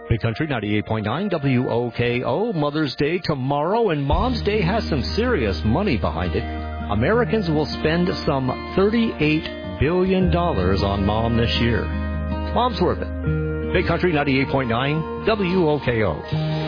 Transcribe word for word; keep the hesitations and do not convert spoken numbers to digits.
Big Country ninety-eight point nine W O K O. Mother's Day tomorrow, and Mom's Day has some serious money behind it. Americans will spend some thirty-eight billion dollars on Mom this year. Mom's worth it. Big Country ninety-eight point nine W O K O.